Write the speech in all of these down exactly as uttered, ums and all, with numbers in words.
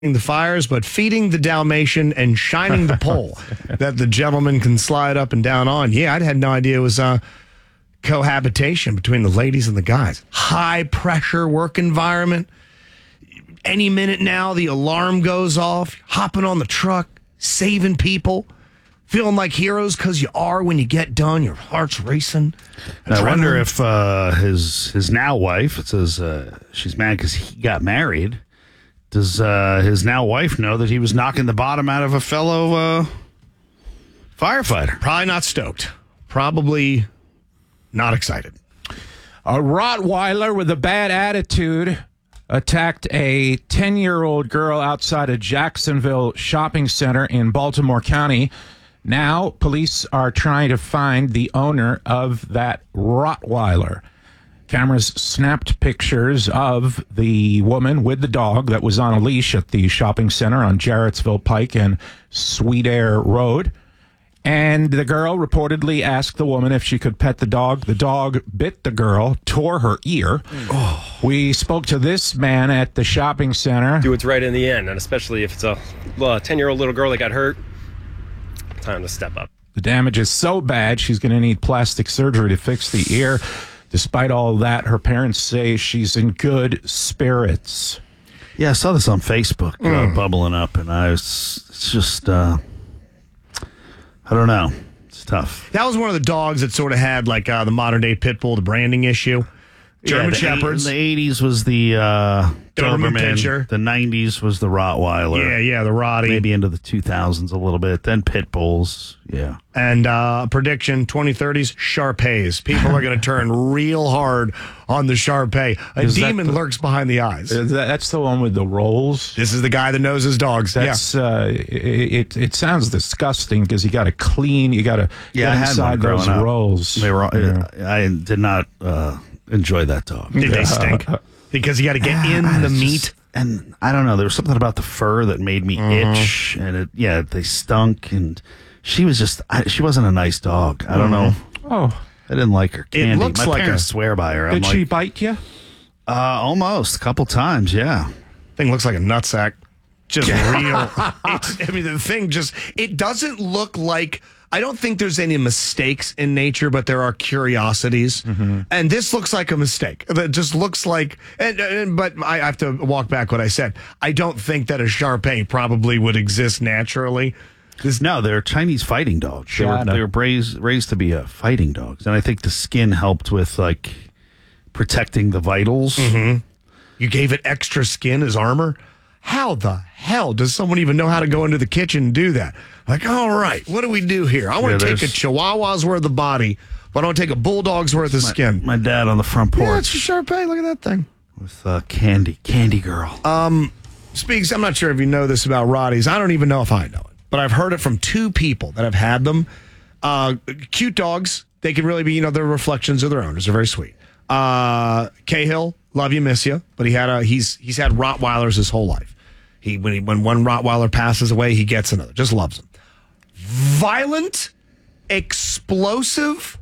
the fires, but feeding the Dalmatian and shining the pole that the gentleman can slide up and down on. Yeah, I had no idea it was uh, cohabitation between the ladies and the guys. High pressure work environment. Any minute now, the alarm goes off. Hopping on the truck, saving people, feeling like heroes because you are when you get done. Your heart's racing. I wonder if uh, his his now wife, it says uh, she's mad because he got married. Does uh, his now wife know that he was knocking the bottom out of a fellow uh, firefighter? Probably not stoked. Probably not excited. A Rottweiler with a bad attitude attacked a ten-year-old girl outside a Jacksonville shopping center in Baltimore County. Now, police are trying to find the owner of that Rottweiler. Cameras snapped pictures of the woman with the dog that was on a leash at the shopping center on Jarrettsville Pike and Sweet Air Road. And the girl reportedly asked the woman if she could pet the dog. The dog bit the girl, tore her ear. Oh. We spoke to this man at the shopping center. Do what's right in the end, and especially if it's a well, ten-year-old little girl that got hurt, time to step up. The damage is so bad, she's going to need plastic surgery to fix the ear. Despite all that, her parents say she's in good spirits. Yeah, I saw this on Facebook mm. uh, bubbling up, and I was, it's just, uh, I don't know. It's tough. That was one of the dogs that sort of had like uh, the modern day pit bull, the branding issue. German yeah, the Shepherds. In the eighties was the uh, Doberman Doberman. Pinscher. The nineties was the Rottweiler. Yeah, yeah, the Rottie. Maybe into the two thousands a little bit. Then pit bulls. Yeah. And uh, prediction, twenty thirties, Shar-Peis. People are going to turn real hard on the Shar-Pei. A Is demon the, lurks behind the eyes. That's the one with the rolls. This is the guy that knows his dogs. That's yeah. uh, it, it. It sounds disgusting because you got to clean. You got to yeah, get I had inside one those up. rolls. They were. Yeah. I did not uh, enjoy that dog. Did they stink? Because you got to get in I the just, meat. And I don't know. There was something about the fur that made me Mm-hmm. itch, and it, yeah, they stunk. And she was just. I, she wasn't a nice dog. I don't mm-hmm. know. Oh, I didn't like her. Candy. It looks My like parents a, swear by her. I'm did like, she bite you? Uh, almost a couple times. Yeah. Thing looks like a nutsack. Just real. It's, I mean, the thing just, it doesn't look like, I don't think there's any mistakes in nature, but there are curiosities. Mm-hmm. And this looks like a mistake. It just looks like, and, and but I have to walk back what I said. I don't think that a Shar-Pei probably would exist naturally. This, no, they're Chinese fighting dogs. They were, they were raised, raised to be uh, fighting dogs. And I think the skin helped with, like, protecting the vitals. Mm-hmm. You gave it extra skin as armor? How the hell does someone even know how to go into the kitchen and do that? Like, all right, what do we do here? I want to yeah, take a Chihuahua's worth of body, but I want to take a Bulldog's worth of my, skin. My dad on the front porch. Yeah, it's a Shar-Pei. Look at that thing. With uh, Candy. Candy Girl. Um, speaks, I'm not sure if you know this about Rotties. I don't even know if I know it, but I've heard it from two people that have had them. Uh, cute dogs. They can really be, you know, they're reflections of their owners. They're very sweet. Uh, Cahill, love you, miss you. But he had a, he's he's had Rottweilers his whole life. He when he, when one Rottweiler passes away, he gets another. Just loves them. Violent, explosive,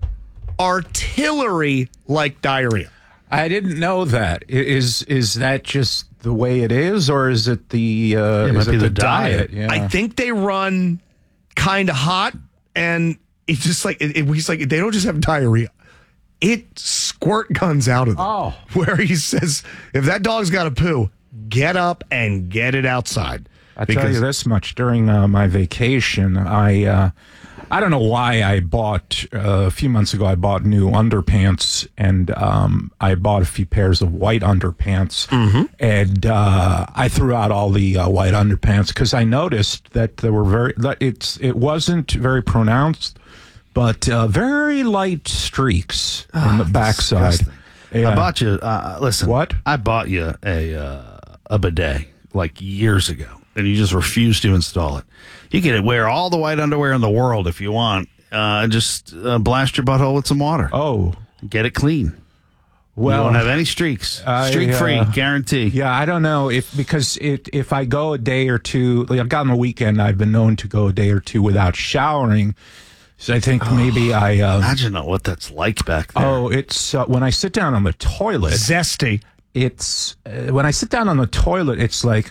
artillery like diarrhea. I didn't know that. I- Is is that just the way it is, or is it the uh, Yeah, it is might it be the the diet. diet? Yeah. I think they run kind of hot, and it's just like it, it, he's like they don't just have diarrhea. It squirt guns out of them. Oh. Where he says, if that dog's got a poo, get up and get it outside. I tell you this much: during uh, my vacation, I uh, I don't know why I bought uh, a few months ago. I bought new underpants, and um, I bought a few pairs of white underpants, Mm-hmm. and uh, I threw out all the uh, white underpants because I noticed that there were very that it's it wasn't very pronounced, but uh, very light streaks on the backside. disgusting. Yeah. I bought you, uh, listen. What? I bought you a, uh, a bidet like years ago, and you just refused to install it. You can wear all the white underwear in the world if you want, uh, and just uh, blast your butthole with some water. Oh, Get it clean. well, You won't have any streaks. I, Streak free, uh, guarantee. Yeah, I don't know if because it, if I go a day or two, like I've got on the weekend, I've been known to go a day or two without showering. So I think maybe I. Uh, Imagine what that's like back there. oh, it's uh, when I sit down on the toilet. Zesty. It's uh, when I sit down on the toilet. It's like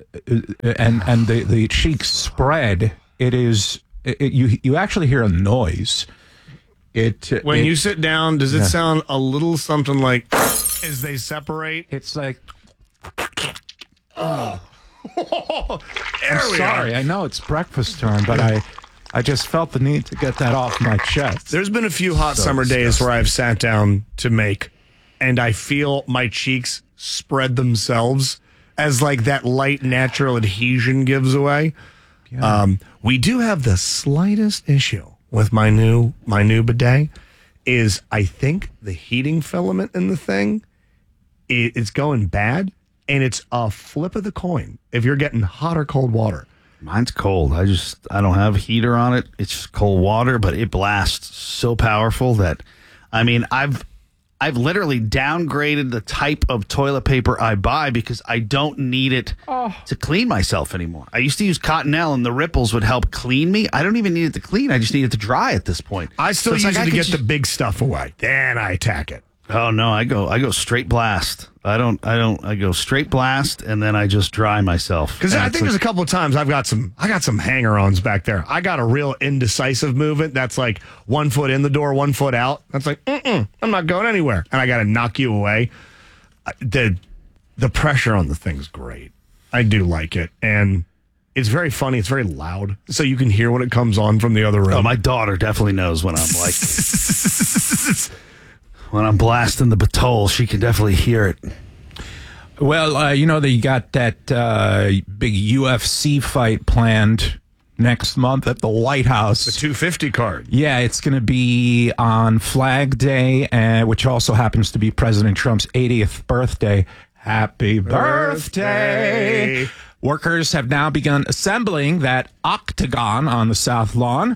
and and the, the cheeks spread, it is it, you you actually hear a noise. It When it, you sit down, does it Yeah. sound a little something like as they separate? it's like There I'm we sorry, are. I know it's breakfast time, but I I just felt the need to get that off my chest. There's been a few hot So summer days disgusting. where I've sat down to make, and I feel my cheeks spread themselves as like that light natural adhesion gives away. Um, we do have the slightest issue with my new my new bidet. Is I think the heating filament in the thing, it, it's going bad, and it's a flip of the coin if you're getting hot or cold water. Mine's cold. I just I don't have a heater on it. It's just cold water, but it blasts so powerful that I mean I've I've literally downgraded the type of toilet paper I buy because I don't need it to clean myself anymore. I used to use Cottonelle and the ripples would help clean me. I don't even need it to clean. I just need it to dry at this point. I still So it's use like it I to could get just- the big stuff away. Then I attack it. Oh no, I go I go straight blast. I don't I don't I go straight blast and then I just dry myself. Because And I it's think like- there's a couple of times I've got some I got some hanger-ons back there. I got a real indecisive movement that's like one foot in the door, one foot out. That's like, mm-mm, I'm not going anywhere. And I got to knock you away. Uh, The the pressure on the thing's great. I do like it. And it's very funny. It's very loud. So you can hear when it comes on from the other room. Oh, my daughter definitely knows when I'm like when I'm blasting the batole, she can definitely hear it. Well, uh, you know that you got that uh, big U F C fight planned next month at the White House. the two fifty card. Yeah, it's going to be on Flag Day, uh, which also happens to be President Trump's eightieth birthday. Happy birthday. Birthday. Workers have now begun assembling that octagon on the South Lawn,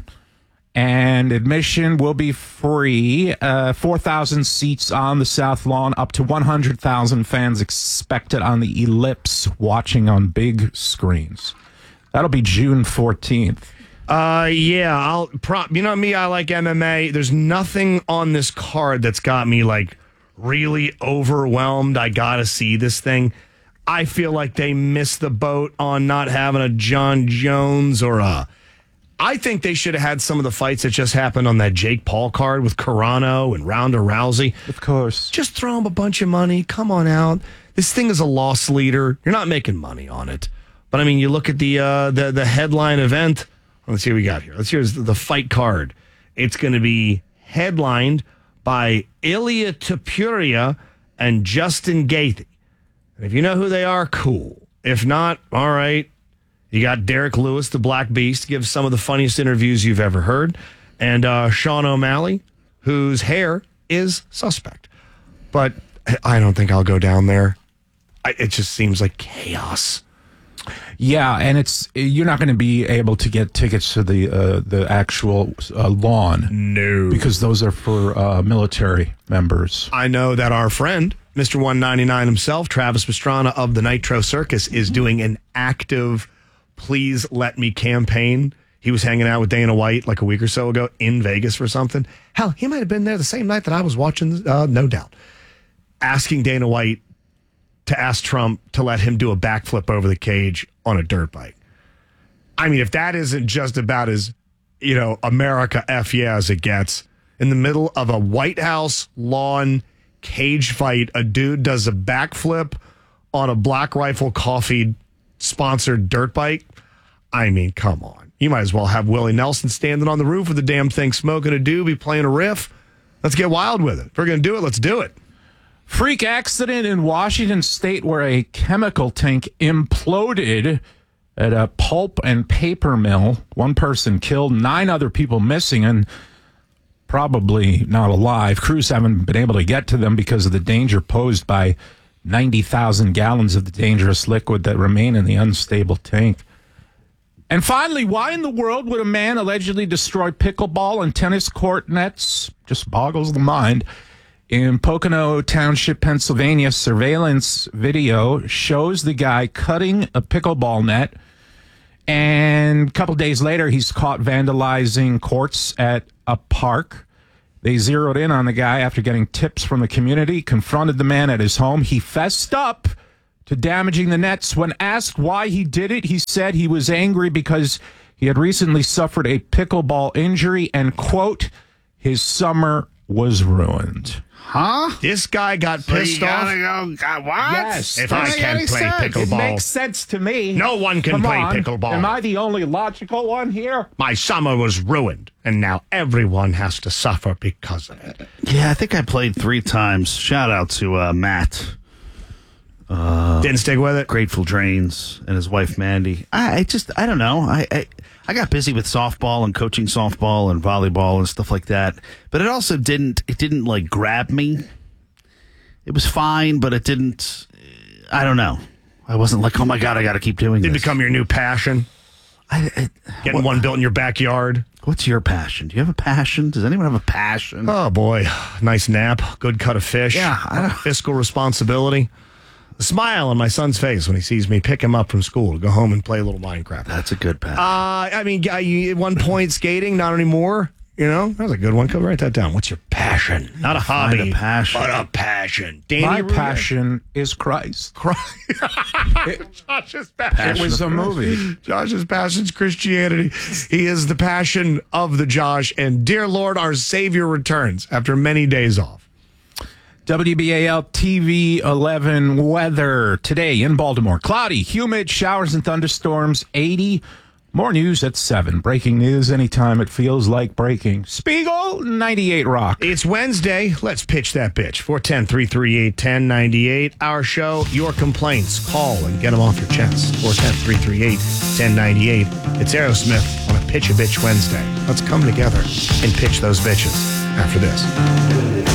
and admission will be free. Uh, four thousand seats on the South Lawn, up to one hundred thousand fans expected on the ellipse watching on big screens. That'll be June fourteenth. Uh, yeah, I'll prop. You know me, I like M M A. There's nothing on this card that's got me like really overwhelmed. I gotta see this thing. I feel like they missed the boat on not having a John Jones or a. I think they should have had some of the fights that just happened on that Jake Paul card with Carano and Ronda Rousey. Of course. Just throw them a bunch of money. Come on out. This thing is a loss leader. You're not making money on it. But I mean, you look at the uh, the the headline event. Let's see what we got here. Let's hear the fight card. It's going to be headlined by Ilya Topuria and Justin Gaethje. And if you know who they are, cool. If not, all right. You got Derek Lewis, the Black Beast, gives some of the funniest interviews you've ever heard, and uh, Sean O'Malley, whose hair is suspect. But I don't think I'll go down there. I, it just seems like chaos. Yeah, and it's you're not going to be able to get tickets to the uh, the actual uh, lawn. No. Because those are for uh, military members. I know that our friend, Mister one ninety-nine himself, Travis Pastrana of the Nitro Circus, is doing an active please let me campaign. He was hanging out with Dana White like a week or so ago in Vegas for something. Hell, he might have been there the same night that I was watching, uh, no doubt, asking Dana White to ask Trump to let him do a backflip over the cage on a dirt bike. I mean, if that isn't just about as, you know, America F yeah as it gets, in the middle of a White House lawn cage fight, a dude does a backflip on a Black Rifle Coffee sponsored dirt bike. I mean, come on. You might as well have Willie Nelson standing on the roof with the damn thing, smoking a doobie, playing a riff. Let's get wild with it. If we're going to do it, let's do it. Freak accident in Washington State where a chemical tank imploded at a pulp and paper mill. One person killed, nine other people missing, and probably not alive. Crews haven't been able to get to them because of the danger posed by ninety thousand gallons of the dangerous liquid that remain in the unstable tank. And finally, why in the world would a man allegedly destroy pickleball and tennis court nets? Just boggles the mind. In Pocono Township, Pennsylvania, surveillance video shows the guy cutting a pickleball net, and a couple days later, he's caught vandalizing courts at a park. They zeroed in on the guy after getting tips from the community, confronted the man at his home. He fessed up to damaging the Nets. When asked why he did it, he said he was angry because he had recently suffered a pickleball injury and, quote, his summer was ruined. Huh? This guy got So pissed you gotta off. go, God, what? Yes. If Doesn't I make can any play sense. pickleball. It makes sense to me. No one can Come play on. pickleball. Am I the only logical one here? My summer was ruined, and now everyone has to suffer because of it. Yeah, I think I played three times. Shout out to uh, Matt, Didn't stick with it. Grateful Drains, and his wife Mandy. I, I just, I don't know. I, I I got busy with softball and coaching softball and volleyball and stuff like that. But it also didn't, it didn't like grab me. It was fine, but it didn't, I don't know. I wasn't like, oh my God, I got to keep doing Did this. become your new passion. I, I, Getting one built in your backyard. What's your passion? Do you have a passion? Does anyone have a passion? Oh boy, nice nap, good cut of fish. Yeah, I don't- fiscal responsibility. A smile on my son's face when he sees me pick him up from school to go home and play a little Minecraft. That's a good passion. Uh, I mean, I- you- at one point skating, not anymore. You know, that was a good one. Come write that down. What's your passion? Not a Find hobby, a passion. but a passion. Danny My Ruger? passion is Christ. Josh's passion. It was a movie. Josh's passion's Christianity. He is the passion of the Josh. And dear Lord, our Savior returns after many days off. W B A L T V eleven weather today in Baltimore. Cloudy, humid, showers and thunderstorms, eighty. More news at seven. Breaking news anytime it feels like breaking. Spiegel, ninety-eight Rock. It's Wednesday. Let's pitch that bitch. four one zero, three three eight, one zero nine eight. Our show, your complaints. Call and get them off your chest. four one zero, three three eight, one zero nine eight. It's Aerosmith on a Pitch a Bitch Wednesday. Let's come together and pitch those bitches after this.